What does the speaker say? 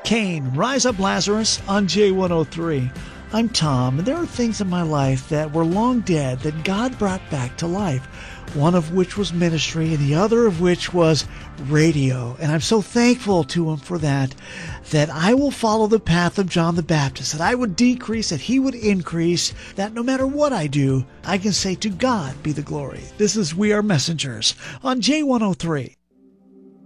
Cain, Rise Up Lazarus on J103. I'm Tom, and there are things in my life that were long dead that God brought back to life. One of which was ministry, and the other of which was radio. And I'm so thankful to him for that I will follow the path of John the Baptist, that I would decrease, that he would increase, that no matter what I do, I can say to God be the glory. This is We Are Messengers on J103.